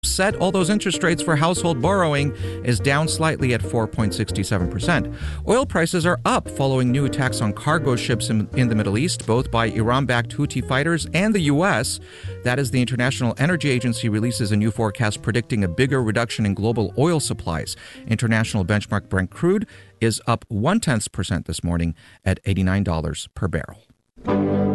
set, all those interest rates for household borrowing is down slightly at 4.67%. Oil prices are up following new attacks on cargo ships in the Middle East, both by Iran-backed Houthi fighters and the U.S. That as the International Energy Agency releases a new forecast predicting a bigger reduction in global oil supplies. International benchmark Brent crude is up 0.1% this morning at $89 per barrel.